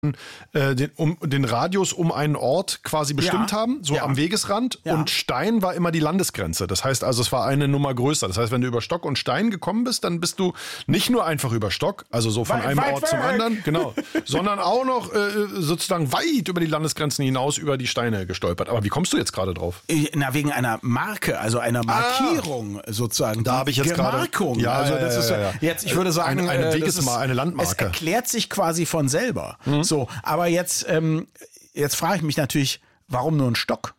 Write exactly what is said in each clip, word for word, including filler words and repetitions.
äh, den, um, den Radius um einen Ort quasi bestimmt Ja. haben, so Ja. am Wegesrand. Ja. Und Stein war immer die Landesgrenze. Das heißt also, es war eine Nummer größer. Das heißt, wenn du über Stock und Stein gekommen bist, dann bist du nicht nur einfach über Stock, also so von Weit, einem weit Ort zum weg. anderen, genau, sondern auch noch äh, sozusagen weit über die Landesgrenzen hinaus über die Steine gestolpert. Aber wie kommst du jetzt gerade drauf? Na, wegen einer Marke, also einer Markierung sozusagen. Da habe ich jetzt gerade- Gemarkung. Ja, also ja, das ja, ist ja, ja. jetzt, ich würde sagen, Eine- eine äh, Wegesma- das ist, eine Landmarke. Es erklärt sich quasi von selber. So, aber jetzt, ähm, jetzt frage ich mich natürlich, warum nur ein Stock?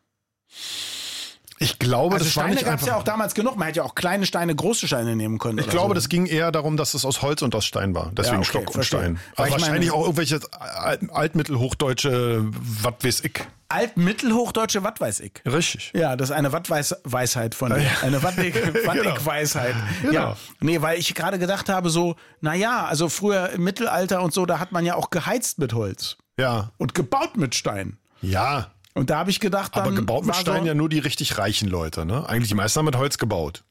Ich glaube, Also das war Steine nicht gab es einfach. ja auch damals genug. Man hätte ja auch kleine Steine, große Steine nehmen können. Ich oder glaube, so. das ging eher darum, dass es aus Holz und aus Stein war. Deswegen Ja, okay, Stock und verstehe. Stein. Weil Aber ich wahrscheinlich meine- auch irgendwelche alt- altmittelhochdeutsche, was weiß ich. Alt-Mittelhochdeutsche, was weiß ich. Richtig. Ja, das ist eine Wattweisheit von dir. Ja. Eine Wattig-Weisheit. Genau. Ja. Nee, weil ich gerade gedacht habe, so, naja, also früher im Mittelalter und so, da hat man ja auch geheizt mit Holz. Ja. Und gebaut mit Stein. Ja. Und da habe ich gedacht, dann Aber gebaut mit war Stein so, ja nur die richtig reichen Leute, ne? Eigentlich die meisten haben mit Holz gebaut.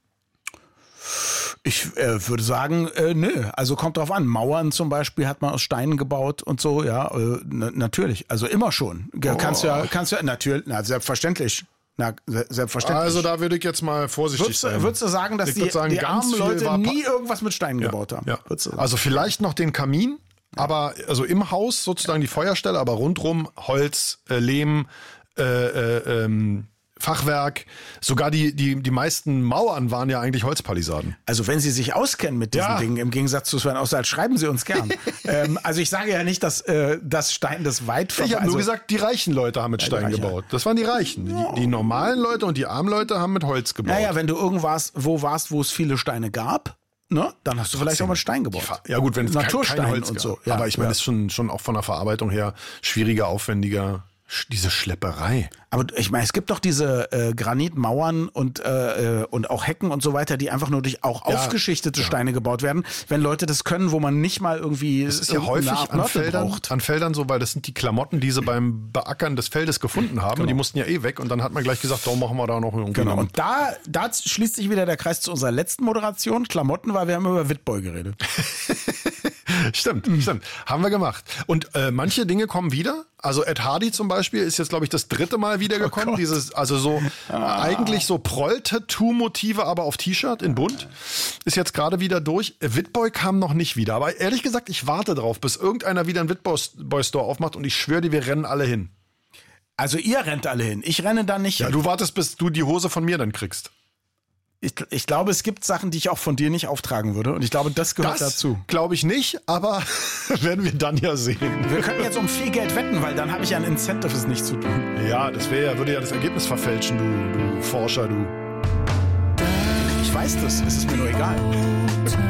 Ich äh, würde sagen, äh, nö. Also kommt drauf an. Mauern zum Beispiel hat man aus Steinen gebaut und so, ja, äh, na, natürlich. Also immer schon. Ja, Kannst du ja, kannst du ja, natürlich, na, selbstverständlich. Na, se- selbstverständlich. Also da würde ich jetzt mal vorsichtig Würdest sein. du, würdest du sagen, dass Ich die, würd sagen, die ganz armen viel Leute war Pa- nie irgendwas mit Steinen gebaut haben? Ja. Würdest du sagen? Also vielleicht noch den Kamin, aber also im Haus sozusagen die Feuerstelle, aber rundrum Holz, äh, Lehm, äh, äh, ähm, Fachwerk. Sogar die, die, die meisten Mauern waren ja eigentlich Holzpalisaden. Also wenn Sie sich auskennen mit diesen Ja. Dingen, im Gegensatz zu Sven Auswald, schreiben Sie uns gern. ähm, also ich sage ja nicht, dass äh, das Stein das weit Ich habe also, nur gesagt, die reichen Leute haben mit Stein Reiche. gebaut. Das waren die Reichen. Die, die normalen Leute und die armen Leute haben mit Holz gebaut. Naja, wenn du irgendwas, wo warst, wo es viele Steine gab, ne, dann hast du vielleicht auch mit Stein gebaut. Ja gut, wenn es kein, Naturstein kein Holz und gab. so. Ja, Aber ich meine, ja. das ist schon, schon auch von der Verarbeitung her schwieriger, aufwendiger. Sch- Diese Schlepperei. Aber ich meine, es gibt doch diese äh, Granitmauern und äh, äh, und auch Hecken und so weiter, die einfach nur durch auch Ja, aufgeschichtete Steine gebaut werden. Wenn Leute das können, wo man nicht mal irgendwie Das ist ja häufig an Feldern, braucht. an Feldern so, weil das sind die Klamotten, die sie beim Beackern des Feldes gefunden haben. Und die mussten ja eh weg. Und dann hat man gleich gesagt, darum machen wir da noch irgendwie. Genau. einen- Und da, da schließt sich wieder der Kreis zu unserer letzten Moderation. Klamotten, weil wir haben über Witboy geredet. Stimmt, stimmt. Haben wir gemacht. Und äh, manche Dinge kommen wieder. Also Ed Hardy zum Beispiel ist jetzt, glaube ich, das dritte Mal wiedergekommen. Gott. Dieses, also so eigentlich so Proll-Tattoo-Motive, aber auf T-Shirt in bunt. Ist jetzt gerade wieder durch. Äh, Witboy kam noch nicht wieder. Aber ehrlich gesagt, ich warte drauf, bis irgendeiner wieder einen Witboy-Store aufmacht. Und ich schwöre dir, wir rennen alle hin. Also ihr rennt alle hin. Ich renne da nicht Ja, hin. du wartest, bis du die Hose von mir dann kriegst. Ich, ich glaube, es gibt Sachen, die ich auch von dir nicht auftragen würde. Und ich glaube, das gehört Das dazu. glaube ich nicht, aber werden wir dann ja sehen. Wir könnten jetzt um viel Geld wetten, weil dann habe ich ja ein Incentive, es nicht zu tun. Ja, das wäre ja, würde ja das Ergebnis verfälschen, du, du Forscher, du. Ich weiß das, es ist mir nur egal.